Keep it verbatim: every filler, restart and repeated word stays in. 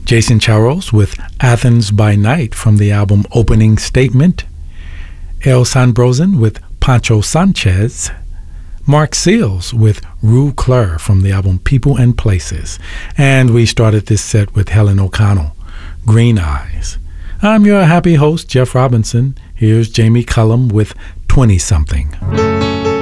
Jason Charles with Athens by Night from the album Opening Statement. El Sanbrosen with Pancho Sanchez. Mark Seals with Rue Claire from the album People and Places. And we started this set with Helen O'Connell, Green Eyes. I'm your happy host, Jeff Robinson. Here's Jamie Cullum with twenty-something.